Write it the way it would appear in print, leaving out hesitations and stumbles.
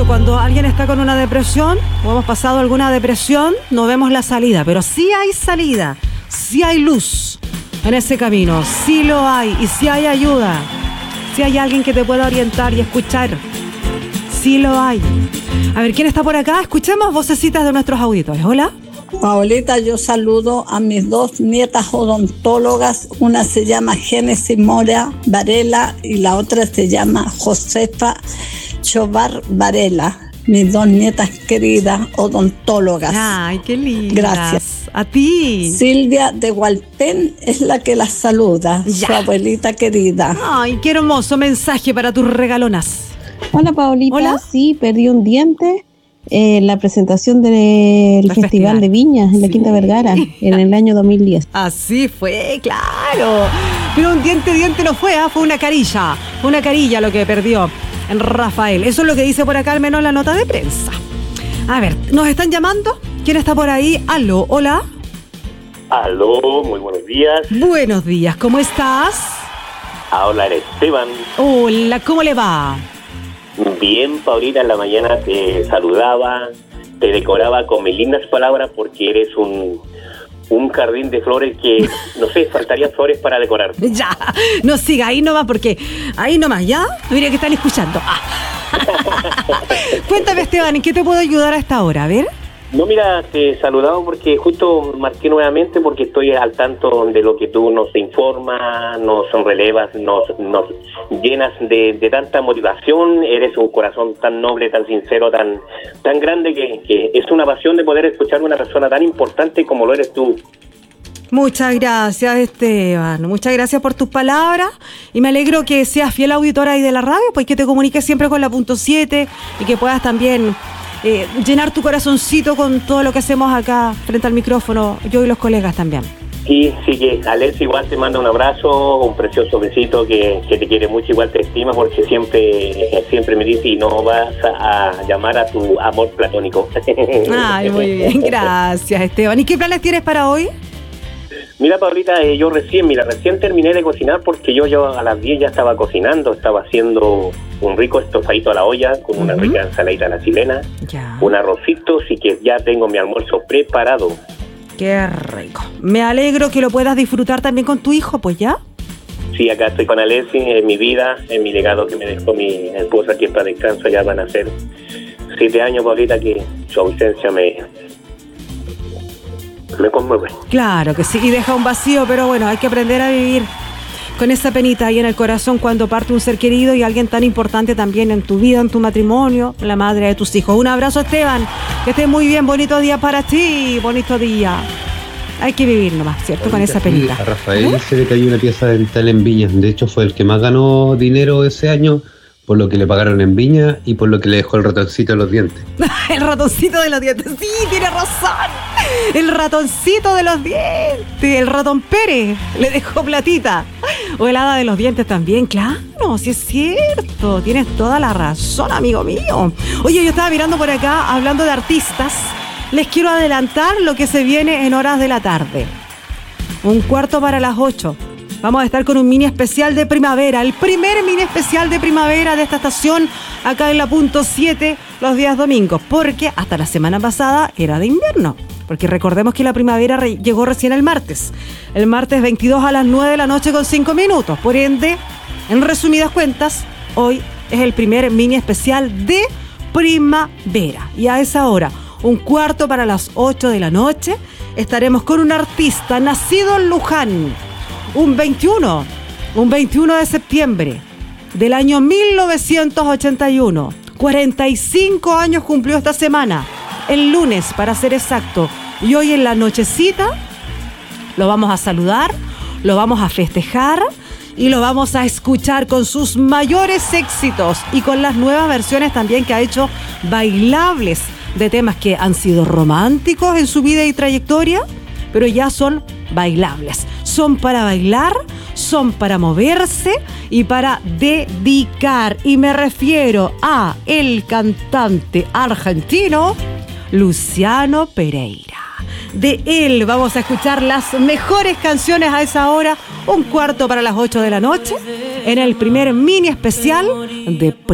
dicho, cuando alguien está con una depresión o hemos pasado alguna depresión, no vemos la salida, pero sí hay salida, sí hay luz en ese camino, sí lo hay, y sí hay ayuda, sí hay alguien que te pueda orientar y escuchar, sí lo hay. A ver, ¿quién está por acá? Escuchemos vocecitas de nuestros auditores. Hola. Paolita, yo saludo a mis dos nietas odontólogas. Una se llama Génesis Mora Varela y la otra se llama Josefa Chobar Varela. Mis dos nietas queridas odontólogas. Ay, qué lindas. Gracias. A ti. Silvia de Hualpén es la que las saluda, ya. Su abuelita querida. Ay, qué hermoso mensaje para tus regalonas. Hola, Paolita. Hola. Sí, perdí un diente en la presentación del Festival de Viñas en la Quinta Vergara en el año 2010. Así fue, claro. Pero un diente no fue, fue una carilla lo que perdió en Rafael. Eso es lo que dice por acá al menos la nota de prensa. A ver, ¿nos están llamando? ¿Quién está por ahí? Aló, hola. Aló, muy buenos días. Buenos días, ¿cómo estás? Hola, Esteban. Hola, ¿cómo le va? Bien, Paulita, en la mañana te saludaba, te decoraba con mis lindas palabras porque eres un jardín de flores que, no sé, faltarían flores para decorar. Ya, no siga ahí nomás porque ahí nomás, ¿ya? Mira que están escuchando. Cuéntame, Esteban, ¿en qué te puedo ayudar a esta hora? A ver. No, mira, te saludaba porque justo marqué nuevamente porque estoy al tanto de lo que tú nos informas, nos relevas, nos llenas de tanta motivación. Eres un corazón tan noble, tan sincero, tan grande que es una pasión de poder escuchar a una persona tan importante como lo eres tú. Muchas gracias, Esteban. Muchas gracias por tus palabras y me alegro que seas fiel auditora ahí de la radio, pues que te comuniques siempre con la punto 7 y que puedas también llenar tu corazoncito con todo lo que hacemos acá frente al micrófono, yo y los colegas también. Sí, que Alex igual te manda un abrazo, un precioso besito que te quiere mucho, igual te estima porque siempre me dice y no vas a llamar a tu amor platónico. Ay, muy bien, gracias, Esteban. ¿Y qué planes tienes para hoy? Mira, Paulita, yo recién terminé de cocinar porque yo a las 10 ya estaba cocinando, estaba haciendo un rico estofadito a la olla con una rica ensaladita a la chilena, un arrocito, así que ya tengo mi almuerzo preparado. Qué rico. Me alegro que lo puedas disfrutar también con tu hijo, pues ya. Sí, acá estoy con Alessi, en mi vida, en mi legado que me dejó mi esposa aquí para descanso, ya van a ser 7 años, Paulita, que su ausencia me conmueve. Claro que sí, y deja un vacío, pero bueno, hay que aprender a vivir con esa penita ahí en el corazón cuando parte un ser querido y alguien tan importante también en tu vida, en tu matrimonio, la madre de tus hijos. Un abrazo, Esteban, que estés muy bien, bonito día para ti, bonito día. Hay que vivir nomás, ¿cierto? Con esa penita. A Rafael se le cayó una pieza dental en Viñas, de hecho fue el que más ganó dinero ese año, por lo que le pagaron en Viña y por lo que le dejó el ratoncito de los dientes. El ratoncito de los dientes, sí, tiene razón. El ratoncito de los dientes, el ratón Pérez, le dejó platita. O el hada de los dientes también, claro, sí es cierto, tienes toda la razón, amigo mío. Oye, yo estaba mirando por acá, hablando de artistas, les quiero adelantar lo que se viene en horas de la tarde. 7:45. Vamos a estar con un mini especial de primavera, el primer mini especial de primavera de esta estación acá en la punto 7 los días domingos, porque hasta la semana pasada era de invierno, porque recordemos que la primavera llegó recién el martes 22 a las 9 de la noche con 5 minutos, por ende, en resumidas cuentas, hoy es el primer mini especial de primavera y a esa hora, 7:45 de la noche, estaremos con un artista nacido en Luján, un 21 de septiembre del año 1981. 45 años cumplió esta semana, el lunes para ser exacto. Y hoy en la nochecita lo vamos a saludar, lo vamos a festejar y lo vamos a escuchar con sus mayores éxitos y con las nuevas versiones también que ha hecho bailables de temas que han sido románticos en su vida y trayectoria, pero ya son bailables. Son para bailar, son para moverse y para dedicar. Y me refiero a el cantante argentino Luciano Pereira. De él vamos a escuchar las mejores canciones a esa hora, 7:45 de la noche, en el primer mini especial de